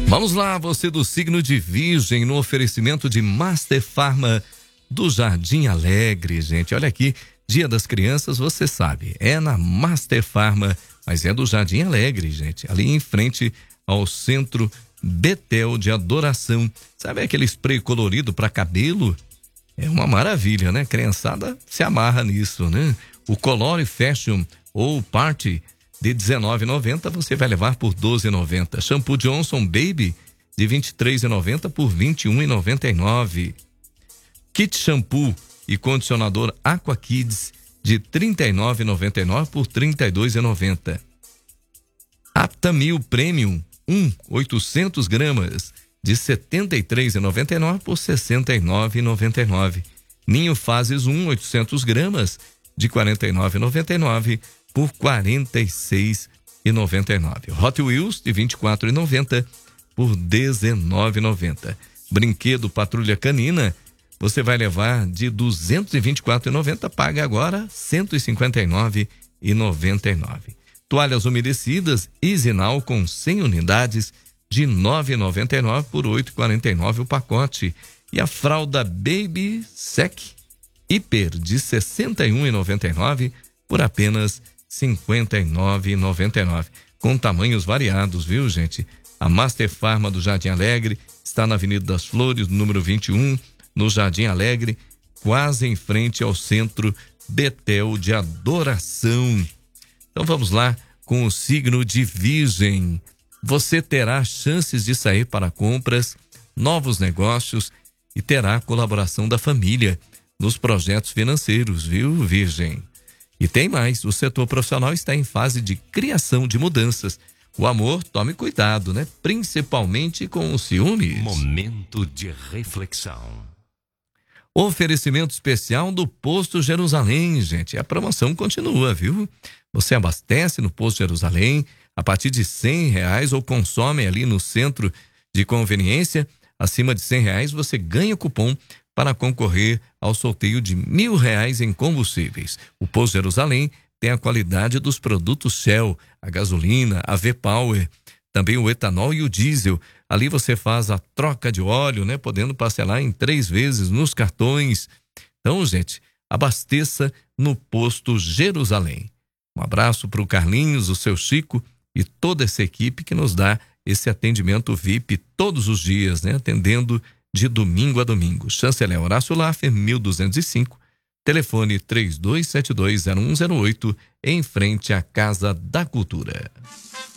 Vamos lá, você do signo de Virgem, no oferecimento de Master Farma do Jardim Alegre, gente. Olha aqui, Dia das Crianças, você sabe, é na Master Farma, mas é do Jardim Alegre, gente. Ali em frente ao Centro Betel de Adoração. Sabe aquele spray colorido para cabelo? É uma maravilha, né? Criançada se amarra nisso, né? O Colore Fashion ou Party de R$19,90 você vai levar por R$12,90. Shampoo Johnson Baby de R$23,90 por R$21,99. Kit shampoo e condicionador Aqua Kids de R$39,99 por R$32,90. Aptamil Premium 800 gramas de R$73,99 por R$69,99. Ninho Fases 800 gramas de R$49,99 por R$46,99. Hot Wheels de R$24,90 por R$19,90. Brinquedo Patrulha Canina, você vai levar de R$224,90, paga agora R$159,99. Toalhas umedecidas Isinal com 100 unidades de R$9,99 por R$8,49 o pacote. E a fralda Baby Sec Hiper de R$61,99 por apenas R$59,99. Com tamanhos variados, viu, gente? A Master Farma do Jardim Alegre está na Avenida das Flores, número 21, no Jardim Alegre, quase em frente ao Centro Betel de Adoração. Então vamos lá com o signo de Virgem. Você terá chances de sair para compras, novos negócios e terá a colaboração da família nos projetos financeiros, viu, Virgem? E tem mais, o setor profissional está em fase de criação de mudanças. O amor, tome cuidado, né? Principalmente com os ciúmes. Momento de reflexão. Oferecimento especial do Posto Jerusalém, gente. A promoção continua, viu? Você abastece no Posto Jerusalém a partir de R$100 ou consome ali no centro de conveniência. Acima de R$100 você ganha cupom para concorrer ao sorteio de R$1.000 em combustíveis. O Posto Jerusalém tem a qualidade dos produtos Shell, a gasolina, a V-Power, também o etanol e o diesel. Ali você faz a troca de óleo, né? Podendo parcelar em 3 vezes nos cartões. Então, gente, abasteça no Posto Jerusalém. Um abraço para o Carlinhos, o seu Chico e toda essa equipe que nos dá esse atendimento VIP todos os dias, né? Atendendo de domingo a domingo. Chanceler Horácio Laffer, 1205, telefone 32720108, em frente à Casa da Cultura.